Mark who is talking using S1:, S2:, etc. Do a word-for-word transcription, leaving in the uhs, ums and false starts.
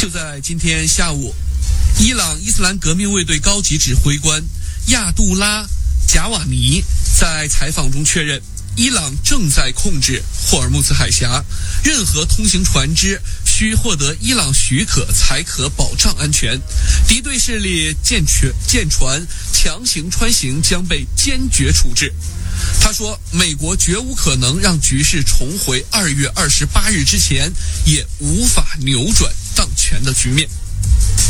S1: 就在今天下午，伊朗伊斯兰革命卫队高级指挥官亚杜拉贾瓦尼在采访中确认，伊朗正在控制霍尔木兹海峡，任何通行船只需获得伊朗许可才可保障安全，敌对势力舰船舰船强行穿行将被坚决处置。他说，美国绝无可能让局势重回二月二十八日之前，也无法扭转当前的局面。